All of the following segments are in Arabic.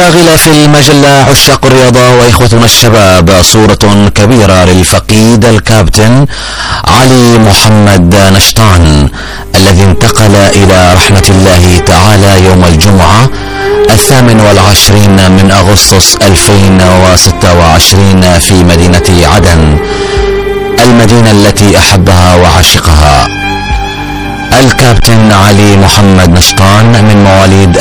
على غلاف المجلة عشاق الرياضة وإخوتنا الشباب صورة كبيرة للفقيد الكابتن علي محمد نشطان الذي انتقل إلى رحمة الله تعالى يوم الجمعة 28 من أغسطس 2026 في مدينة عدن، المدينة التي أحبها وعشقها. الكابتن علي محمد نشطان من مواليد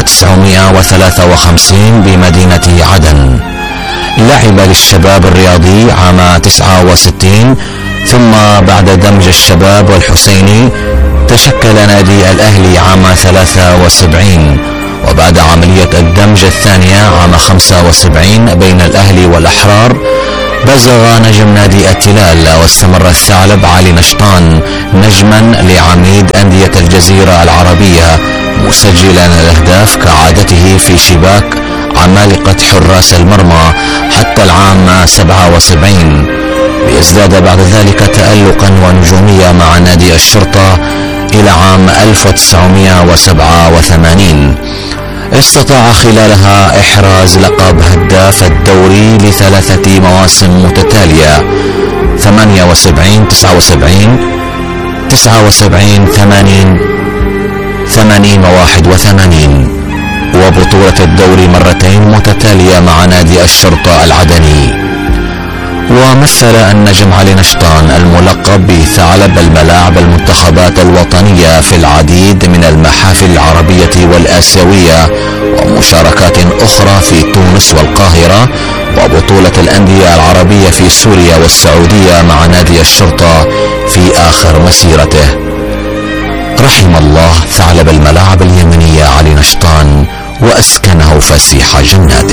1953 بمدينة عدن، لعب للشباب الرياضي عام 69، ثم بعد دمج الشباب والحسيني تشكل نادي الأهلي عام 73، وبعد عملية الدمج الثانية عام 75 بين الأهلي والأحرار بزغ نجم نادي التلال، واستمر الثعلب علي نشطان نجما لعميد أندية الجزيرة العربية، مسجلا الأهداف كعادته في شباك عمالقة حراس المرمى حتى العام 77، ليزداد بعد ذلك تألقا ونجومية مع نادي الشرطة إلى عام 1987. استطاع خلالها إحراز لقب هداف الدوري ل3 مواسم متتالية، 78 79 79 80 80 81، وبطولة الدوري مرتين متتالية مع نادي الشرطة العدني. ومثل النجم علي نشطان الملقب بثعلب الملاعب المنتخبات الوطنية في العديد من المحافل العربية والآسيوية ومشاركات أخرى في تونس والقاهرة، وبطولة الأندية العربية في سوريا والسعودية مع نادي الشرطة في آخر مسيرته. رحم الله ثعلب الملاعب اليمنية علي نشطان وأسكنه فسيح جناته.